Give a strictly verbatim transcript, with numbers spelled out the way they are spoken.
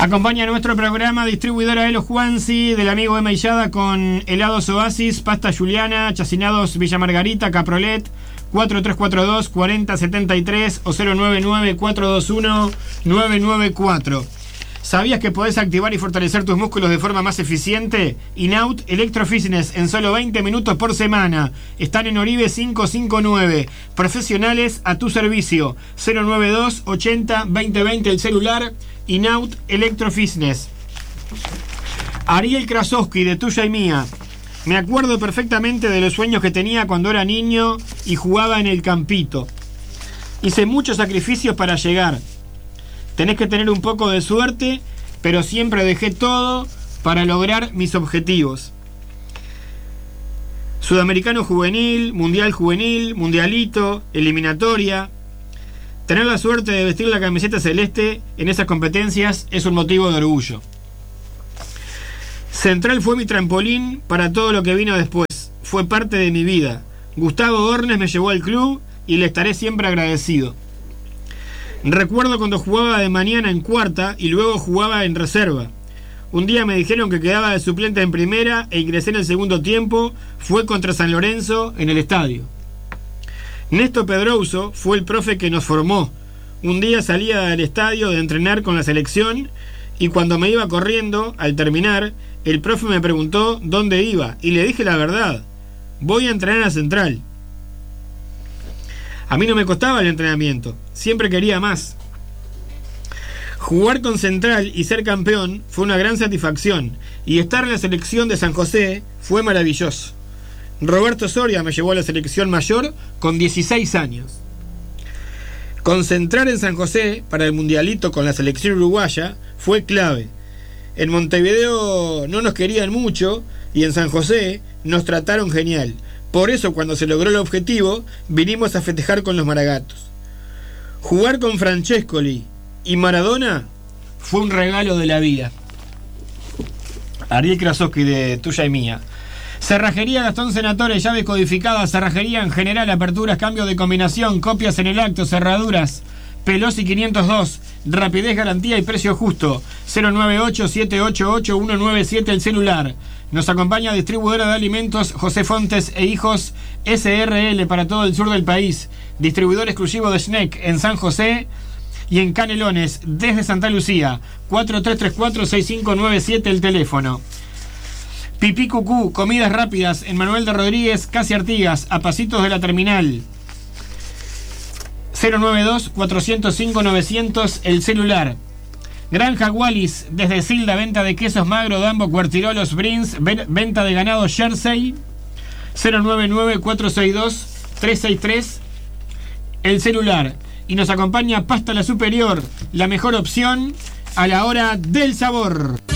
Acompaña nuestro programa distribuidora Elo Juansi, del amigo Emma Illada, con helados Oasis, pasta Juliana, chacinados Villa Margarita, Caprolet, cuatro tres cuatro dos, cuatro cero siete tres o cero nueve nueve, cuatro dos uno, nueve nueve cuatro. ¿Sabías que podés activar y fortalecer tus músculos de forma más eficiente? Inaut Electro Fitness en solo veinte minutos por semana. Están en Oribe quinientos cincuenta y nueve. Profesionales a tu servicio. cero nueve dos, ochenta, veinte veinte el celular. Inaut Electro Fitness. Ariel Krasowski, de Tuya y Mía. Me acuerdo perfectamente de los sueños que tenía cuando era niño y jugaba en el campito. Hice muchos sacrificios para llegar. Tenés que tener un poco de suerte, pero siempre dejé todo para lograr mis objetivos. Sudamericano juvenil, mundial juvenil, mundialito, eliminatoria. Tener la suerte de vestir la camiseta celeste en esas competencias es un motivo de orgullo. Central fue mi trampolín para todo lo que vino después. Fue parte de mi vida. Gustavo Ornes me llevó al club y le estaré siempre agradecido. Recuerdo cuando jugaba de mañana en cuarta y luego jugaba en reserva. Un día me dijeron que quedaba de suplente en primera e ingresé en el segundo tiempo. Fue contra San Lorenzo en el estadio. Néstor Pedroso fue el profe que nos formó. Un día salía del estadio de entrenar con la selección y cuando me iba corriendo, al terminar, el profe me preguntó dónde iba y le dije la verdad. Voy a entrenar a Central. A mí no me costaba el entrenamiento, siempre quería más. Jugar con Central y ser campeón fue una gran satisfacción y estar en la selección de San José fue maravilloso. Roberto Soria me llevó a la selección mayor con dieciséis años. Concentrar en San José para el mundialito con la selección uruguaya fue clave. En Montevideo no nos querían mucho y en San José nos trataron genial. Por eso cuando se logró el objetivo vinimos a festejar con los Maragatos. Jugar con Francescoli y Maradona fue un regalo de la vida. Ariel Krasowski, de Tuya y Mía. Cerrajería Gastón Senatore, llaves codificadas, cerrajería en general, aperturas, cambio de combinación, copias en el acto, cerraduras. Pelosi quinientos dos, rapidez, garantía y precio justo. Cero nueve ocho, siete ocho ocho, uno nueve siete el celular. Nos acompaña distribuidora de alimentos José Fontes e Hijos S R L para todo el sur del país. Distribuidor exclusivo de Schneck en San José y en Canelones desde Santa Lucía. cuatro tres tres cuatro, seis cinco nueve siete el teléfono. Pipí Cucú, comidas rápidas en Manuel de Rodríguez, casi Artigas, a pasitos de la terminal. cero nueve dos, cuatro cero cinco, novecientos el celular. Granja Wallis, desde Silda, venta de quesos Magro, Dambo, Cuartirolos, Brins, venta de ganado Jersey. Cero nueve nueve, cuatro seis dos, tres seis tres el celular. Y nos acompaña Pasta La Superior, la mejor opción a la hora del sabor.